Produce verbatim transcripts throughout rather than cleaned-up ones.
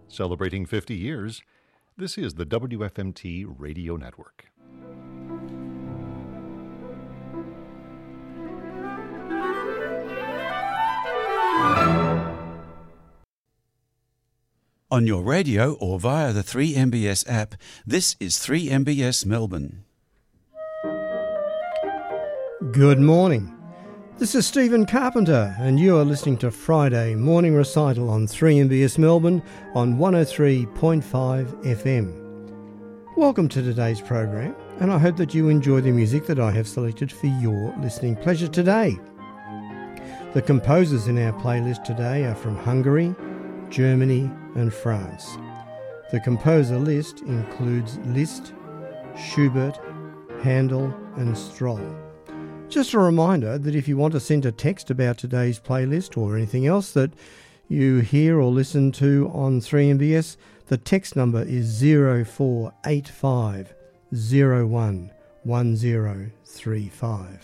Celebrating fifty years, this is the W F M T Radio Network. On your radio or via the three M B S app, this is three M B S Melbourne. Good morning. This is Stephen Carpenter, and you are listening to Friday Morning Recital on three M B S Melbourne on one oh three point five F M. Welcome to today's program, and I hope that you enjoy the music that I have selected for your listening pleasure today. The composers in our playlist today are from Hungary, Germany and France. The composer list includes Liszt, Schubert, Handel and Stroll. Just a reminder that if you want to send a text about today's playlist or anything else that you hear or listen to on three M B S, the text number is zero four eight five zero one one zero three five.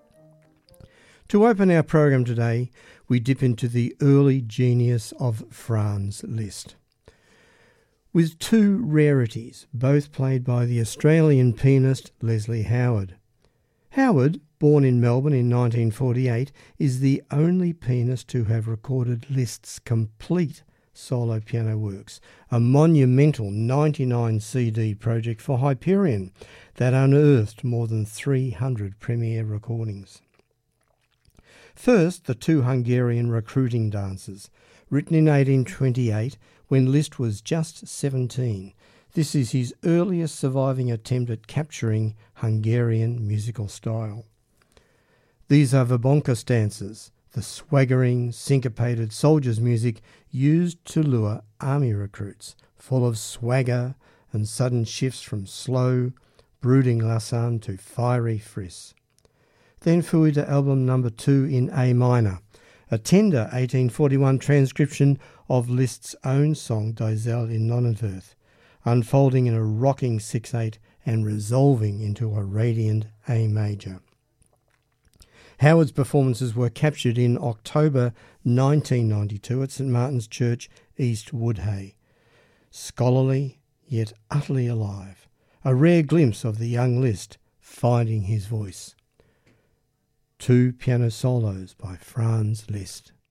To open our program today, we dip into the early genius of Franz Liszt. With two rarities, both played by the Australian pianist Leslie Howard. Howard, born in Melbourne in nineteen forty-eight, is the only pianist to have recorded Liszt's complete solo piano works, a monumental ninety-nine C D project for Hyperion that unearthed more than three hundred premiere recordings. First, the two Hungarian recruiting dances, written in eighteen twenty-eight when Liszt was just seventeen. This is his earliest surviving attempt at capturing Hungarian musical style. These are Verbonkus dances, the swaggering, syncopated soldiers' music used to lure army recruits, full of swagger and sudden shifts from slow, brooding Lasan to fiery Friss. Then Fuida album number two in A minor, a tender eighteen forty-one transcription of Liszt's own song Die Zell in Nonnenwerth, unfolding in a rocking six eight and resolving into a radiant A major. Howard's performances were captured in October nineteen ninety-two at St Martin's Church, East Woodhay. Scholarly, yet utterly alive, a rare glimpse of the young Liszt finding his voice. Two piano solos by Franz Liszt.